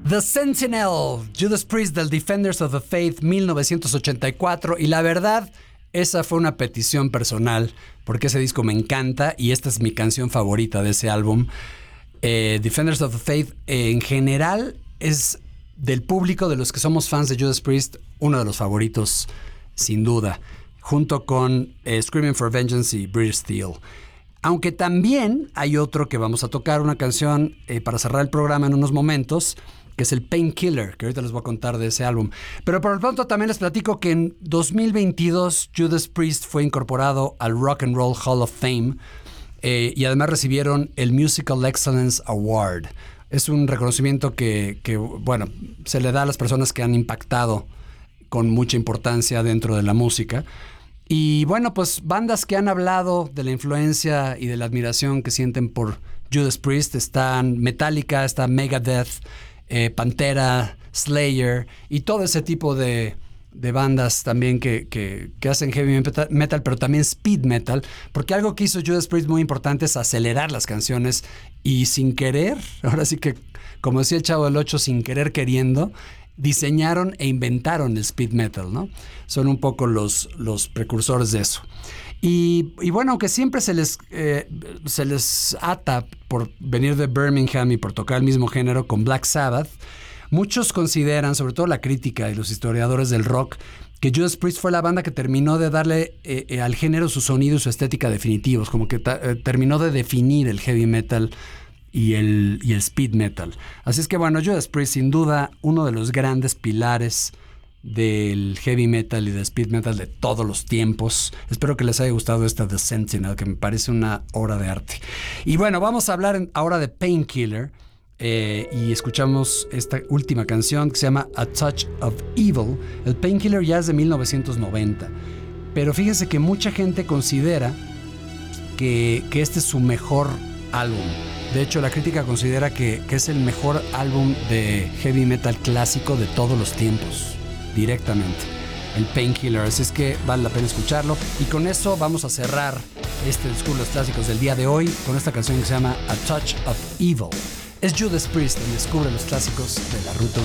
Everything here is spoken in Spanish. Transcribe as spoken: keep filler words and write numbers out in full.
The Sentinel, Judas Priest del Defenders of the Faith mil novecientos ochenta y cuatro, y la verdad, esa fue una petición personal, porque ese disco me encanta y esta es mi canción favorita de ese álbum. Eh, Defenders of the Faith eh, en general es del público, de los que somos fans de Judas Priest, uno de los favoritos sin duda, junto con eh, Screaming for Vengeance y British Steel. Aunque también hay otro que vamos a tocar, una canción eh, para cerrar el programa en unos momentos, que es el Painkiller, que ahorita les voy a contar de ese álbum. Pero por el pronto también les platico que en dos mil veintidós Judas Priest fue incorporado al Rock and Roll Hall of Fame eh, y además recibieron el Musical Excellence Award. Es un reconocimiento que, que, bueno, se le da a las personas que han impactado con mucha importancia dentro de la música. Y bueno, pues bandas que han hablado de la influencia y de la admiración que sienten por Judas Priest están Metallica, está Megadeth, eh, Pantera, Slayer y todo ese tipo de, de bandas también que, que, que hacen heavy metal, pero también speed metal, porque algo que hizo Judas Priest muy importante es acelerar las canciones y sin querer, ahora sí que, como decía el Chavo del Ocho, sin querer queriendo, diseñaron e inventaron el speed metal, ¿no? Son un poco los, los precursores de eso. Y, y bueno, aunque siempre se les, eh, se les ata por venir de Birmingham y por tocar el mismo género con Black Sabbath, muchos consideran, sobre todo la crítica y los historiadores del rock, que Judas Priest fue la banda que terminó de darle eh, eh, al género su sonido y su estética definitivos, como que ta- eh, terminó de definir el heavy metal y el, y el speed metal. Así es que bueno, Judas Priest sin duda uno de los grandes pilares del heavy metal y del speed metal de todos los tiempos. Espero que les haya gustado esta The Sentinel, que me parece una obra de arte. Y bueno, vamos a hablar en, ahora de Painkiller eh, y escuchamos esta última canción que se llama A Touch of Evil. El Painkiller ya es de mil novecientos noventa, pero fíjense que mucha gente considera que, que este es su mejor álbum. De hecho, la crítica considera que, que es el mejor álbum de heavy metal clásico de todos los tiempos, directamente, el Painkiller. Así es que vale la pena escucharlo. Y con eso vamos a cerrar este Descubre los Clásicos del día de hoy con esta canción que se llama A Touch of Evil. Es Judas Priest en Descubre los Clásicos de la Ruta